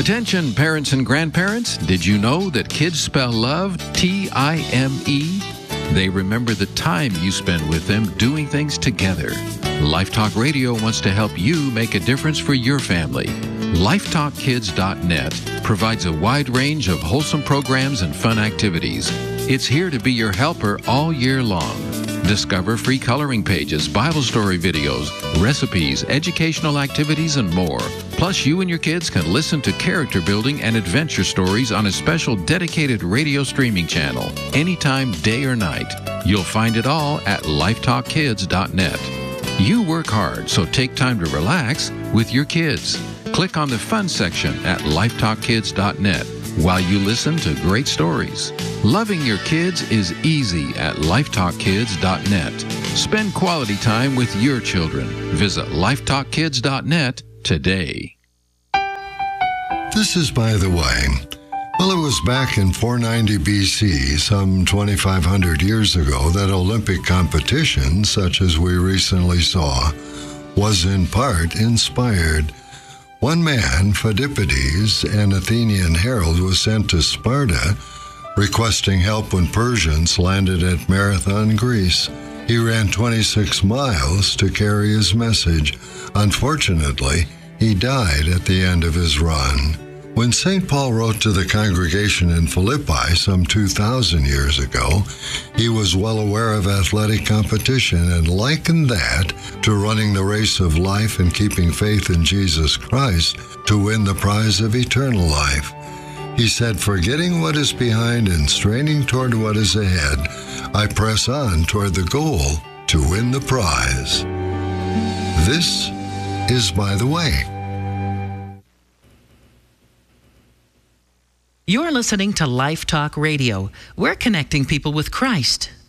Attention parents and grandparents, did you know that kids spell love T-I-M-E? They remember the time you spend with them doing things together. Life Talk Radio wants to help you make a difference for your family. LifeTalkKids.net provides a wide range of wholesome programs and fun activities. It's here to be your helper all year long. Discover free coloring pages, Bible story videos, recipes, educational activities, and more. Plus, you and your kids can listen to character building and adventure stories on a special dedicated radio streaming channel, anytime, day or night. You'll find it all at LifeTalkKids.net. You work hard, so take time to relax with your kids. Click on the fun section at LifeTalkKids.net while you listen to great stories. Loving your kids is easy at LifeTalkKids.net. Spend quality time with your children. Visit LifeTalkKids.net today. This is By the Way. Well, it was back in 490 BC, some 2,500 years ago, that Olympic competition, such as we recently saw, was in part inspired. One man, Phidippides, an Athenian herald, was sent to Sparta, requesting help when Persians landed at Marathon, Greece. He ran 26 miles to carry his message. Unfortunately, he died at the end of his run. When St. Paul wrote to the congregation in Philippi some 2,000 years ago, he was well aware of athletic competition and likened that to running the race of life and keeping faith in Jesus Christ to win the prize of eternal life. He said, "Forgetting what is behind and straining toward what is ahead, I press on toward the goal to win the prize." This is By the Way. You're listening to Life Talk Radio. We're connecting people with Christ.